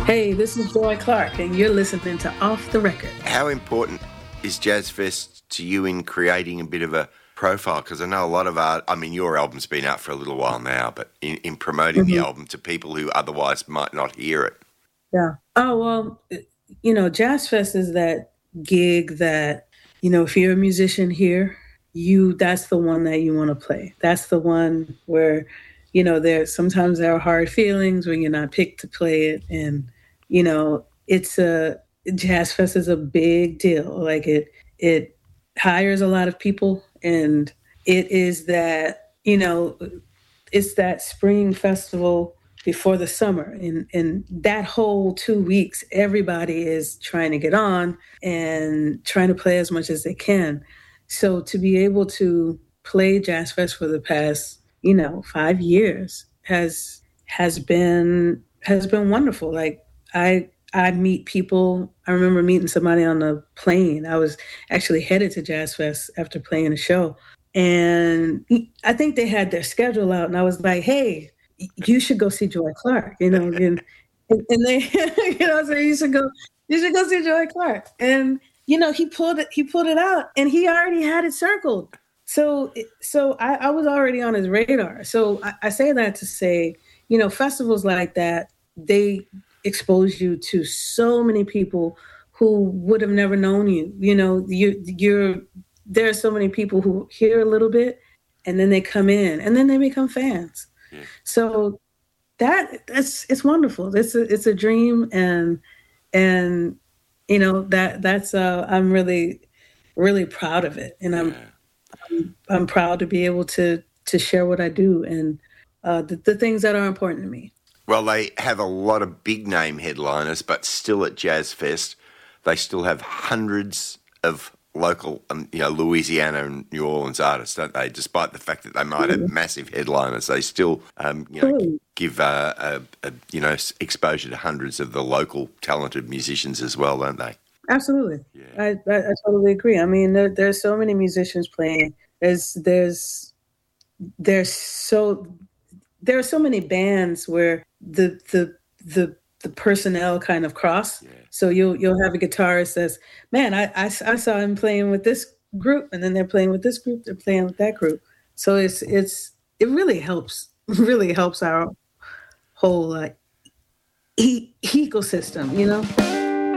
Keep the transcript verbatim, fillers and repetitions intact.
Hey, this is Joy Clark, and you're listening to Off the Record. How important is Jazz Fest to you in creating a bit of a profile? Because I know a lot of art, I mean, your album's been out for a little while now, but in, in promoting mm-hmm. the album to people who otherwise might not hear it. Yeah. Oh, well, you know, Jazz Fest is that gig that, you know, if you're a musician here, you that's the one that you want to play. That's the one where, you know, there sometimes there are hard feelings when you're not picked to play it. And, you know, it's a Jazz Fest is a big deal. Like it, it hires a lot of people, and it is that, you know, it's that spring festival before the summer. And, and that whole two weeks, everybody is trying to get on and trying to play as much as they can. So to be able to play Jazz Fest for the past, you know, five years has has been has been wonderful. Like I I meet people. I remember meeting somebody on the plane. I was actually headed to Jazz Fest after playing a show, and I think they had their schedule out, and I was like, "Hey, you should go see Joy Clark," you know, and and, and they, you know, so you should go, you should go see Joy Clark, and you know, he pulled it, he pulled it out, and he already had it circled. So, so I, I was already on his radar. So I, I say that to say, you know, festivals like that, they expose you to so many people who would have never known you. You know, you, you're there are so many people who hear a little bit, and then they come in, and then they become fans. Yeah. So that that's it's wonderful. It's a, it's a dream, and and you know that that's uh, I'm really really proud of it, and I'm. Yeah. I'm, I'm proud to be able to to share what I do and uh, the, the things that are important to me. Well, they have a lot of big name headliners, but still at Jazz Fest, they still have hundreds of local, um, you know, Louisiana and New Orleans artists, don't they? Despite the fact that they might have massive headliners, they still, um, you know, cool. give uh, a, a you know exposure to hundreds of the local talented musicians as well, don't they? Absolutely. Yeah. I, I, I totally agree. I mean, there, there's so many musicians playing. There's, there's, there's so, there are so many bands where the, the, the, the personnel kind of cross. Yeah. So you'll, you'll have a guitarist says, man, I, I, I saw him playing with this group, and then they're playing with this group, they're playing with that group. So it's, it's, it really helps, really helps our whole uh, e- ecosystem, you know?